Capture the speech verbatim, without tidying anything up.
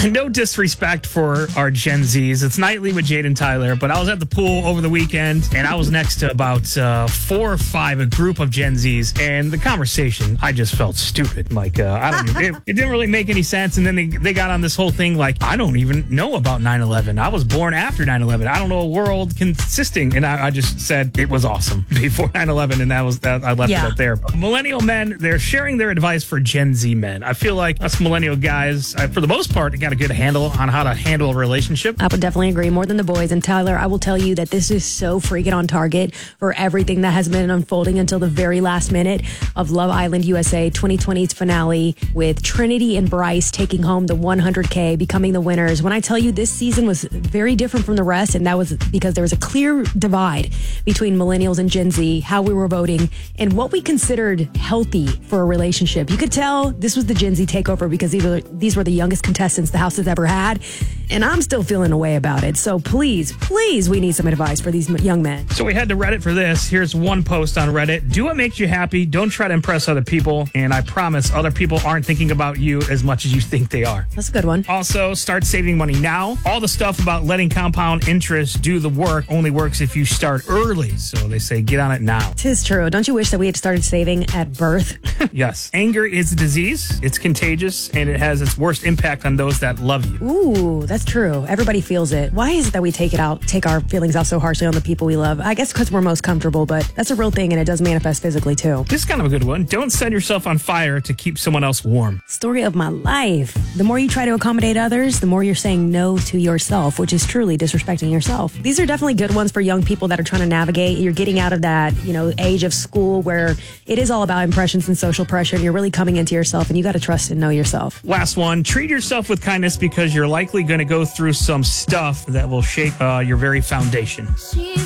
No disrespect for our Gen Zs. It's Nightly with Jade and Tyler, but I was at the pool over the weekend, and I was next to about uh, four or five, a group of Gen Zs, and the conversation, I just felt stupid. Like, uh, I don't even, it, it didn't really make any sense, and then they, they got on this whole thing like, I don't even know about nine eleven. I was born after nine eleven. I don't know a world consisting, and I, I just said it was awesome before nine eleven, and that was that. I left Yeah. it up there. But millennial men, they're sharing their advice for Gen Z men. I feel like us millennial guys, uh, for the most part, got a good handle on how to handle a relationship. I would definitely agree more than the boys. And Tyler, I will tell you that this is so freaking on target for everything that has been unfolding until the very last minute of Love Island U S A twenty twenty's finale, with Trinity and Bryce taking home the one hundred K, becoming the winners. When I tell you this season was very different from the rest, and that was because there was a clear divide between millennials and Gen Z, how we were voting, and what we considered healthy for a relationship. You could tell this was the Gen Z takeover because these were, these were the youngest contestants the house has ever had, and I'm still feeling a way about it. So please, please, we need some advice for these young men. So we head to Reddit for this. Here's one post on Reddit. Do what makes you happy. Don't try to impress other people. And I promise other people aren't thinking about you as much as you think they are. That's a good one. Also, start saving money now. All the stuff about letting compound interest do the work only works if you start early. So they say get on it now. Tis true. Don't you wish that we had started saving at birth? Yes. Anger is a disease. It's contagious, and it has its worst impact on those that love you. Ooh, that's true. Everybody feels it. Why is it that we take it out, take our feelings out so harshly on the people we love? I guess because we're most comfortable, but that's a real thing, and it does manifest physically too. This is kind of a good one. Don't set yourself on fire to keep someone else warm. Story of my life. The more you try to accommodate others, the more you're saying no to yourself, which is truly disrespecting yourself. These are definitely good ones for young people that are trying to navigate. You're getting out of that, you know, age of school where it is all about impressions and social pressure, and you're really coming into yourself, and you got to trust and know yourself. Last one. Treat yourself with kindness because you're likely going to go through some stuff that will shake uh, your very foundation.